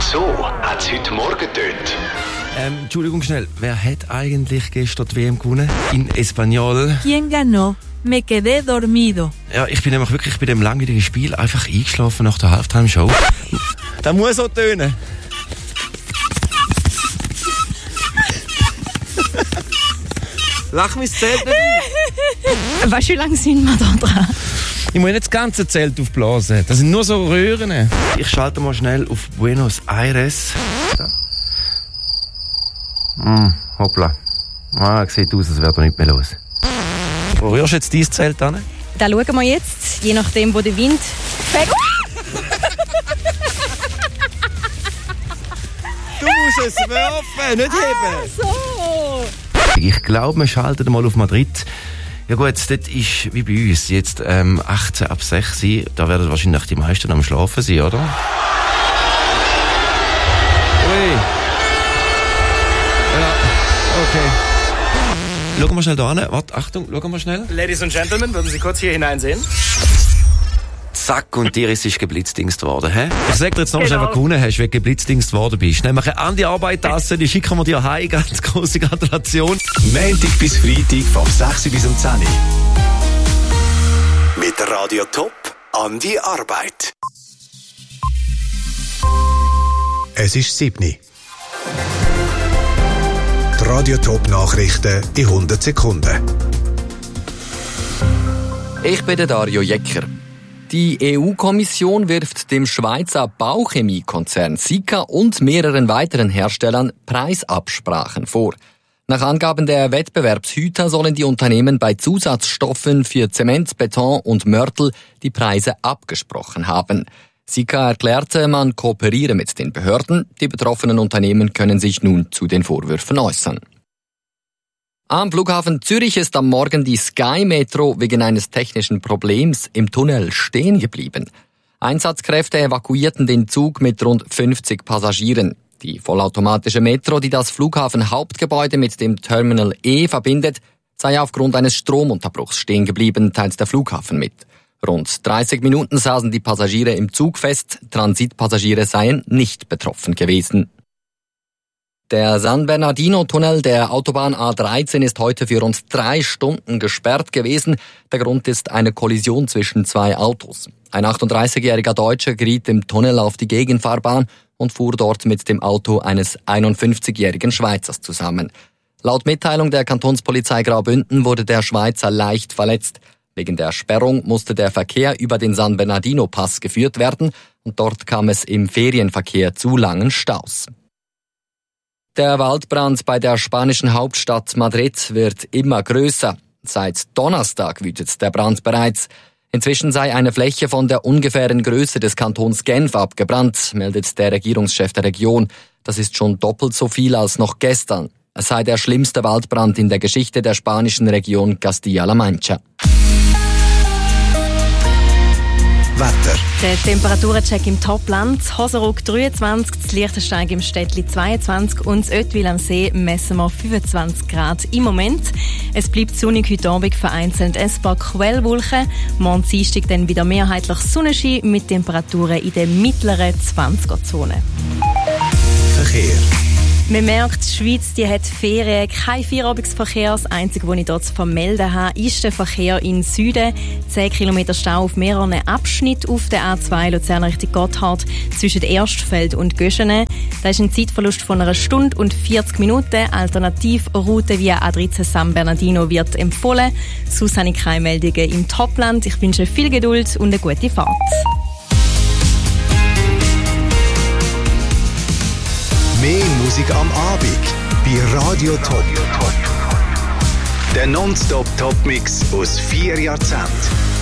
So hat es heute Morgen getönt. Entschuldigung schnell, wer hat eigentlich gestern die WM gewonnen? In Espanol. ¿Quién ganó? Me quedé dormido. Ja, ich bin nämlich wirklich bei dem langweiligen Spiel einfach eingeschlafen nach der Halftime-Show. Das muss so tönen. Lach mich das Zelt nicht auf. Weißt du, wie lange sind wir da dran? Ich muss nicht das ganze Zelt aufblasen. Das sind nur so Röhren. Ich schalte mal schnell auf Buenos Aires. Hoppla. Sieht aus, als wäre da nicht mehr los. Wo rührst du jetzt dein Zelt an? Da schauen wir jetzt, je nachdem, wo der Wind fegt. Du musst es werfen, nicht heben. So. Ich glaube, wir schalten mal auf Madrid. Ja gut, dort ist wie bei uns jetzt 18 ab 6 Uhr. Da werden wahrscheinlich die meisten am Schlafen sein, oder? Ui. Ja, okay. Schauen wir schnell da hin. Warte, Achtung, schauen wir schnell. Ladies and Gentlemen, würden Sie kurz hier hineinsehen? Zack, und dir ist geblitzdingst worden, hä? Ich sag dir jetzt noch, wer gewonnen hast, wenn du geblitzdingst worden bist. Nämlich an die Arbeitasse, die schicken wir dir heim. Ganz grosse Gratulation. Montag bis Freitag vom 6 bis um 10 Uhr. Mit Radio Top an die Arbeit. Es ist 7 Uhr. Die Radio Top Nachrichten in 100 Sekunden. Ich bin der Dario Jecker. Die EU-Kommission wirft dem Schweizer Bauchemiekonzern Sika und mehreren weiteren Herstellern Preisabsprachen vor. Nach Angaben der Wettbewerbshüter sollen die Unternehmen bei Zusatzstoffen für Zement, Beton und Mörtel die Preise abgesprochen haben. Sika erklärte, man kooperiere mit den Behörden. Die betroffenen Unternehmen können sich nun zu den Vorwürfen äußern. Am Flughafen Zürich ist am Morgen die Sky Metro wegen eines technischen Problems im Tunnel stehen geblieben. Einsatzkräfte evakuierten den Zug mit rund 50 Passagieren. Die vollautomatische Metro, die das Flughafenhauptgebäude mit dem Terminal E verbindet, sei aufgrund eines Stromunterbruchs stehen geblieben, teilt der Flughafen mit. Rund 30 Minuten saßen die Passagiere im Zug fest, Transitpassagiere seien nicht betroffen gewesen. Der San Bernardino-Tunnel der Autobahn A13 ist heute für rund 3 Stunden gesperrt gewesen. Der Grund ist eine Kollision zwischen 2 Autos. Ein 38-jähriger Deutscher geriet im Tunnel auf die Gegenfahrbahn und fuhr dort mit dem Auto eines 51-jährigen Schweizers zusammen. Laut Mitteilung der Kantonspolizei Graubünden wurde der Schweizer leicht verletzt. Wegen der Sperrung musste der Verkehr über den San Bernardino-Pass geführt werden und dort kam es im Ferienverkehr zu langen Staus. Der Waldbrand bei der spanischen Hauptstadt Madrid wird immer größer. Seit Donnerstag wütet der Brand bereits. Inzwischen sei eine Fläche von der ungefähren Größe des Kantons Genf abgebrannt, meldet der Regierungschef der Region. Das ist schon doppelt so viel als noch gestern. Es sei der schlimmste Waldbrand in der Geschichte der spanischen Region Castilla-La Mancha. Wetter. Der Temperaturencheck im Topland. Hosenruck 23, das Liechtenstein im Städtli 22 und das Oetwil am See messen wir 25 Grad im Moment. Es bleibt sonnig heute Abend, vereinzelt ein paar Quellwolken. Morgen Dienstag dann wieder mehrheitlich Sonnenschein mit Temperaturen in der mittleren 20er-Zone. Verkehr. Man merkt, die Schweiz die hat Ferien, kein Feierabendverkehr. Das Einzige, was ich dort zu vermelden habe, ist der Verkehr im Süden. 10 Kilometer Stau auf mehreren Abschnitten auf der A2 Luzern Richtung Gotthard zwischen Erstfeld und Göschene. Da ist ein Zeitverlust von 1 Stunde und 40 Minuten. Alternativroute via A13 San Bernardino wird empfohlen. Sonst habe ich keine Meldungen im Topland. Ich wünsche viel Geduld und eine gute Fahrt. Mehr Musik am Abend bei Radio Top. Der Non-Stop-Top-Mix aus 4 Jahrzehnten.